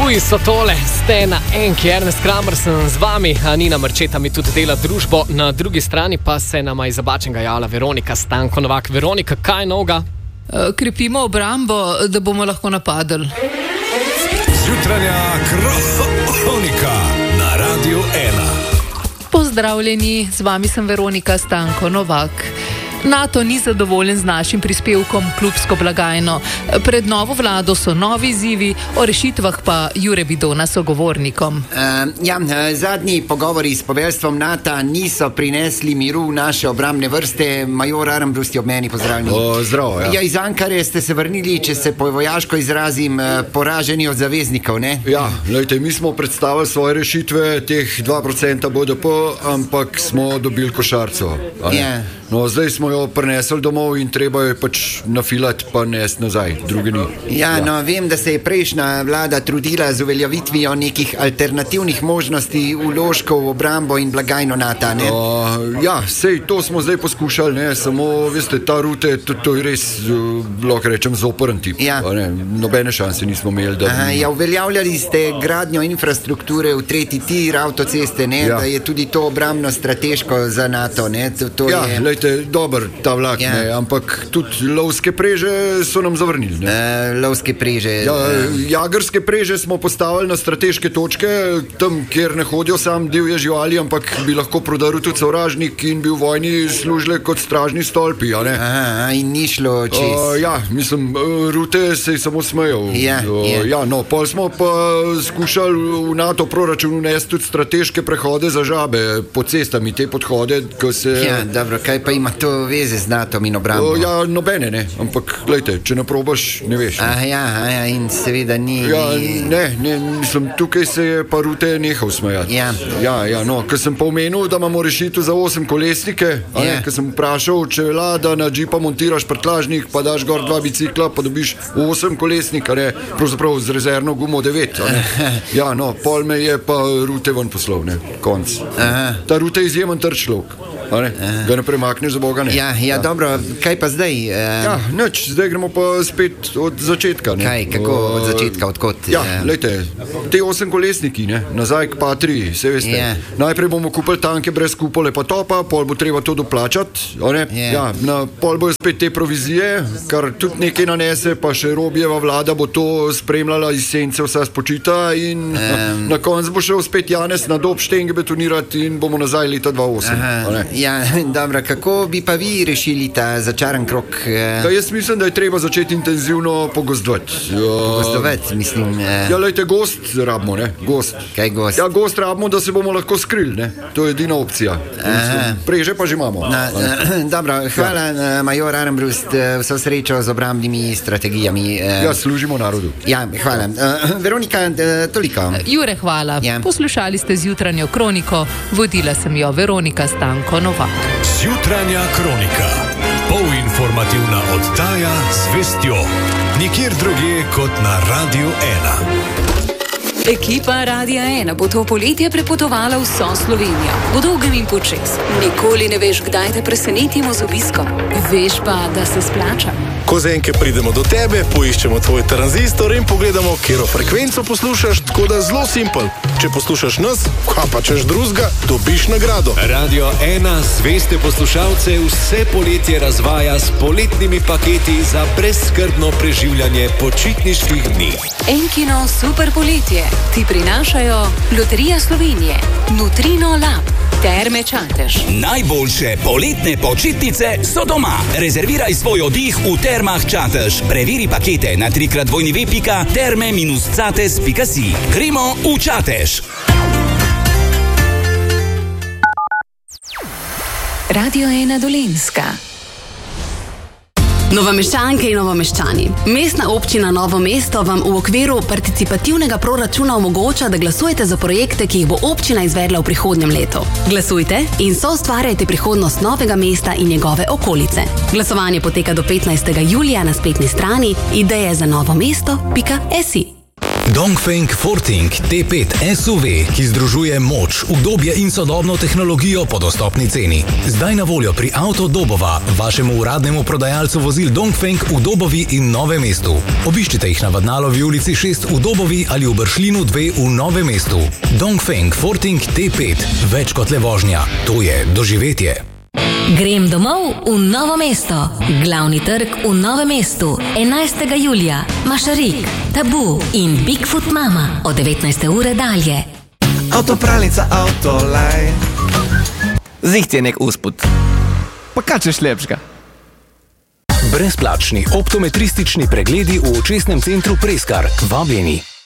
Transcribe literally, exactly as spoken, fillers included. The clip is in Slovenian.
Tuji so tole, ste na enki, Ernest Kramer sem z vami, Nina Marčeta mi tudi dela družbo, na drugi strani pa se nama iz Zabačenega javlja Veronika Stanko Novak. Veronika, kaj novega? Uh, krepimo obrambo, da bomo lahko napadali. Jutranja kronika na Radiu ena. Pozdravljeni, z vami sem Veronika Stanko Novak. NATO ni zadovoljen z našim prispevkom klubsko blagajno. Pred novo vlado so novi izzivi, o rešitvah pa Jure Bidona sogovornikom. Uh, ja, zadnji pogovori s poveljstvom NATO niso prinesli miru v naše obrambne vrste. Major Armbrust je ob meni, pozdravljeni. O, zdravo, ja. Ja, iz Ankare ste se vrnili, če se po vojaško izrazim, poraženi od zaveznikov, ne? Ja, lejte, mi smo predstavili svoje rešitve, teh dva procenta B D P, ampak smo dobili košarco. Ja. No, zdaj smo jo prinesli domov in treba jo pač nafilati pa nesti nazaj, druge ni. Ja, ja, no, vem, da se je prejšnja vlada trudila z uveljavitvijo nekih alternativnih možnosti vložkov v obrambo in blagajno NATO, ne? O, ja, sej to smo zdaj poskušali, ne, samo, veste, ta rute, to, to je res, lahko rečem, zoprn tip. Ja. Ne, nobene šanse nismo imeli, da... Aha, ja, uveljavljali ste gradnjo infrastrukture v tretji tir, avtoceste, ne, ja. Da je tudi to obrambno strateško za NATO, ne, to, to ja, je... lejte, dober ta vlak, ja. Ne, ampak tudi lovske preže so nam zavrnili, ne. Uh, lovske preže... Ja, uh... jagerske preže smo postavili na strateške točke, tam, kjer ne hodijo sam divje živali, ampak bi lahko prodaril tudi sovražnik in bi v vojni služile kot stražni stolpi, a ne. Aha, in ni šlo čez. Uh, ja, mislim, rute se je samo smejal. Ja, uh, ja. ja, no, pol smo pa skušali v NATO proračunu nesti tudi strateške prehode za žabe po cestami, te podhode, ko se... Ja, dobro, kaj pa ima to veze z NATO in obrambo? Uh, ja, nobene, ne, ampak, glejte, če ne probaš, ne veš. Ah, ja, ja, in seveda ni... Ja, ne, ne, mislim, tukaj se je pa rute nehal smejati. Ja. Ja, ja, no, ker sem pa omenil, da imamo rešitev za osem kolesnike, a ne, Ja. ker sem vprašal, če velja, da na džipa montiraš prtlažnik, pa daš gor dva bicikla, pa dobiš osem kolesnika, ne, pravzaprav z rezervno gumo devet, a ne. Ja, no, pol me je pa rute ven poslal, ne, konc. Aha. Ta rute je izjemen trd človek, a ne, ga ne premakneš za Boga, ne. Ja, ja, dobro, kaj pa zdaj? Uh, Ja, nič, zdaj gremo pa spet od začetka, ne. Kaj, kako od začetka, odkot? Ja, uh, lejte, te osem kolesniki, ne, nazaj k Patriji, se veste. Ja. Najprej bomo kupili tanke brez kupole pa topa, pol bo treba to doplačati, a ne. Ja. Ja, na pol bojo spet te provizije, kar tudi nekaj nanese, pa še Robijeva vlada bo to spremljala iz sence vsa spočita in Um. na koncu bo šel spet Janez na dob štenge betonirati in bomo nazaj leta dva tisoč osem, a Aha, ne. ja, dobro, kako bi pa vi rešili ta začaran krog? Uh, Ja, jaz mislim, da je treba začeti intenzivno pogozdovati. Ja, Gozdovec, mislim. Uh, ja, lejte, gost rabimo, ne, gost. kaj gost? Ja, gost rabimo, da se bomo lahko skrili, ne? To je edina opcija. Aha. Preže pa že imamo. Na, uh, dobro, hvala, ja. Major Armbrust, uh, vso srečo z obrambnimi strategijami. Uh, Ja, služimo narodu. ja, hvala. Uh, Veronika, uh, toliko. Jure, hvala. Ja. Poslušali ste zjutranjo kroniko, vodila sem jo Veronika Stanko Novak. Jutranja kronika. Polinformativna oddaja z vestjo. Nikjer drugje kot na Radiu ena. Ekipa Radia ena bo to poletje prepotovala vso Slovenijo. Po dolgem in počez. Nikoli ne veš, kdaj te presenetimo z obiskom. Veš pa, da se splača. Ko z enke pridemo do tebe, poiščemo tvoj tranzistor in pogledamo, katero frekvenco poslušaš, tako da zelo simpel. Če poslušaš nas, kaj pa češ drugega, dobiš nagrado. Radio ena zveste poslušalce vse poletje razvaja s poletnimi paketi za brezskrbno preživljanje počitniških dni. Enkino super poletje ti prinašajo Loterija Slovenije, Nutrino Lab, Terme Čatež. Najboljše poletne počitnice so doma. Rezerviraj svoj oddih v Termah Čatež. Preveri pakete na trikrat dvojni ve pika terme cates pika si. Gremo v Čatež. Radio ena Dolenjska. Novomeščanke in novomeščani. Mestna občina Novo mesto vam v okviru participativnega proračuna omogoča, da glasujete za projekte, ki jih bo občina izvedla v prihodnjem letu. Glasujte in soustvarjajte prihodnost Novega mesta in njegove okolice. Glasovanje poteka do petnajstega julija na spletni strani ideje za novomesto pika si. Dongfeng Forting T pet S U V, ki združuje moč, udobje in sodobno tehnologijo po dostopni ceni. Zdaj na voljo pri Auto Dobova, vašemu uradnemu prodajalcu vozil Dongfeng v Dobovi in Novem mestu. Obiščite jih na Vadnalovi ulici šest v Dobovi ali v Bršljinu dve v Novem mestu. Dongfeng Forting T pet, več kot le vožnja, to je doživetje. Grem domov v Novo mesto. Glavni trg v Novem mestu. enajstega julija. Mašarik, Tabu in Bigfoot Mama od devetnajste ure dalje. Avtopralnica Autolaj. Ziht je nek usput. Pa kaj češ lepšega? Brezplačni optometristični pregledi v očesnem centru Preskar. Vabljeni.